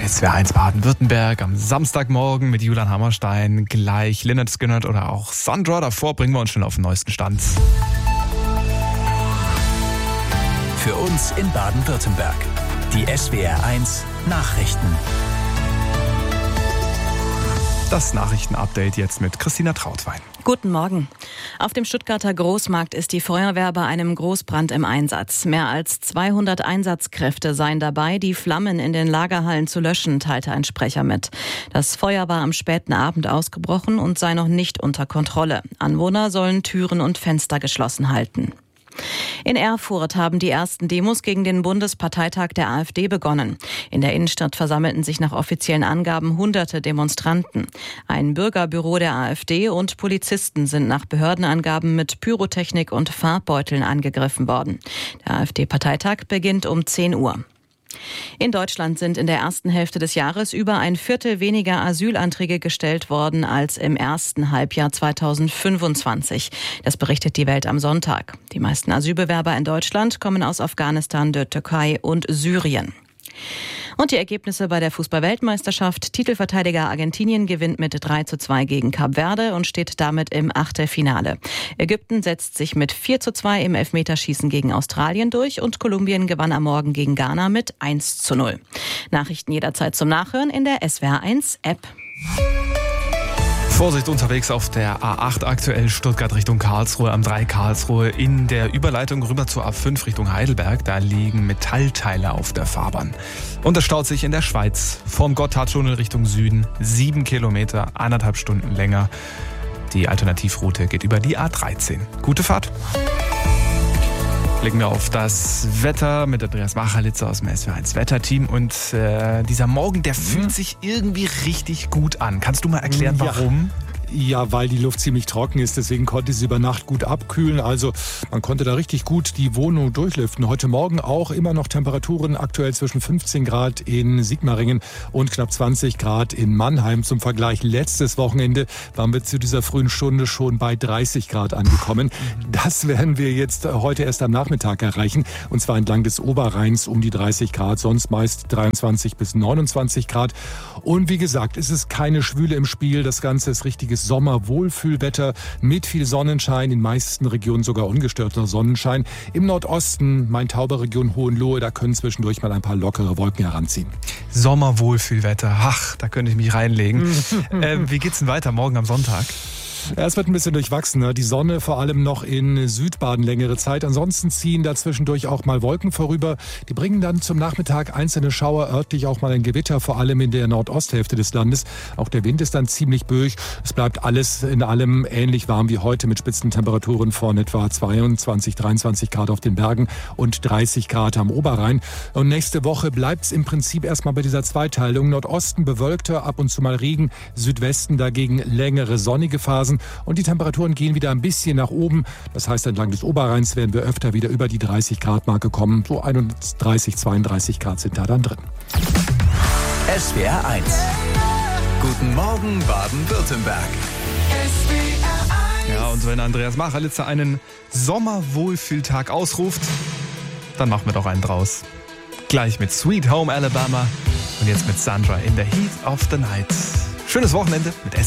SWR 1 Baden-Württemberg am Samstagmorgen mit Julian Hammerstein, gleich Lynyrd Skynyrd oder auch Sandra. Davor bringen wir uns schon auf den neuesten Stand. Für uns in Baden-Württemberg. Die SWR 1 Nachrichten. Das Nachrichtenupdate jetzt mit Christina Trautwein. Guten Morgen. Auf dem Stuttgarter Großmarkt ist die Feuerwehr bei einem Großbrand im Einsatz. Mehr als 200 Einsatzkräfte seien dabei, die Flammen in den Lagerhallen zu löschen, teilte ein Sprecher mit. Das Feuer war am späten Abend ausgebrochen und sei noch nicht unter Kontrolle. Anwohner sollen Türen und Fenster geschlossen halten. In Erfurt haben die ersten Demos gegen den Bundesparteitag der AfD begonnen. In der Innenstadt versammelten sich nach offiziellen Angaben hunderte Demonstranten. Ein Bürgerbüro der AfD und Polizisten sind nach Behördenangaben mit Pyrotechnik und Farbbeuteln angegriffen worden. Der AfD-Parteitag beginnt um 10 Uhr. In Deutschland sind in der ersten Hälfte des Jahres über ein Viertel weniger Asylanträge gestellt worden als im ersten Halbjahr 2025. Das berichtet die Welt am Sonntag. Die meisten Asylbewerber in Deutschland kommen aus Afghanistan, der Türkei und Syrien. Und die Ergebnisse bei der Fußball-Weltmeisterschaft. Titelverteidiger Argentinien gewinnt mit 3:2 gegen Kap Verde und steht damit im Achtelfinale. Ägypten setzt sich mit 4:2 im Elfmeterschießen gegen Australien durch und Kolumbien gewann am Morgen gegen Ghana mit 1:0. Nachrichten jederzeit zum Nachhören in der SWR 1 App. Vorsicht unterwegs auf der A8 aktuell Stuttgart Richtung Karlsruhe, am 3 Karlsruhe. In der Überleitung rüber zur A5 Richtung Heidelberg, da liegen Metallteile auf der Fahrbahn. Und es staut sich in der Schweiz vom Gotthardtunnel Richtung Süden, 7 Kilometer, 1,5 Stunden länger. Die Alternativroute geht über die A13. Gute Fahrt. Blicken wir auf das Wetter mit Andreas Machalitzer aus dem SWR 1 Wetterteam. Und dieser Morgen, der fühlt sich irgendwie richtig gut an. Kannst du mal erklären, warum? Ja, weil die Luft ziemlich trocken ist, deswegen konnte sie über Nacht gut abkühlen. Also man konnte da richtig gut die Wohnung durchlüften. Heute Morgen auch immer noch Temperaturen aktuell zwischen 15 Grad in Sigmaringen und knapp 20 Grad in Mannheim. Zum Vergleich, letztes Wochenende waren wir zu dieser frühen Stunde schon bei 30 Grad angekommen. Das werden wir jetzt heute erst am Nachmittag erreichen. Und zwar entlang des Oberrheins um die 30 Grad, sonst meist 23 bis 29 Grad. Und wie gesagt, es ist keine Schwüle im Spiel. Das Ganze ist richtiges Sommerwohlfühlwetter mit viel Sonnenschein, in meisten Regionen sogar ungestörter Sonnenschein. Im Nordosten, Main-Tauber-Region Hohenlohe, da können zwischendurch mal ein paar lockere Wolken heranziehen. Sommerwohlfühlwetter, ach, da könnte ich mich reinlegen. Wie geht's denn weiter morgen am Sonntag? Ja, es wird ein bisschen durchwachsener. Die Sonne vor allem noch in Südbaden längere Zeit. Ansonsten ziehen da zwischendurch auch mal Wolken vorüber. Die bringen dann zum Nachmittag einzelne Schauer, örtlich auch mal ein Gewitter, vor allem in der Nordosthälfte des Landes. Auch der Wind ist dann ziemlich böig. Es bleibt alles in allem ähnlich warm wie heute mit Spitzentemperaturen von etwa 22, 23 Grad auf den Bergen und 30 Grad am Oberrhein. Und nächste Woche bleibt es im Prinzip erstmal bei dieser Zweiteilung. Nordosten bewölkter, ab und zu mal Regen, Südwesten dagegen längere sonnige Phasen. Und die Temperaturen gehen wieder ein bisschen nach oben. Das heißt, entlang des Oberrheins werden wir öfter wieder über die 30 Grad Marke kommen. So 31, 32 Grad sind da dann drin. SWR 1. Guten Morgen Baden-Württemberg. Ja, und wenn Andreas Machalitzer einen Sommerwohlfühltag ausruft, dann machen wir doch einen draus. Gleich mit Sweet Home Alabama und jetzt mit Sandra in the Heat of the Night. Schönes Wochenende mit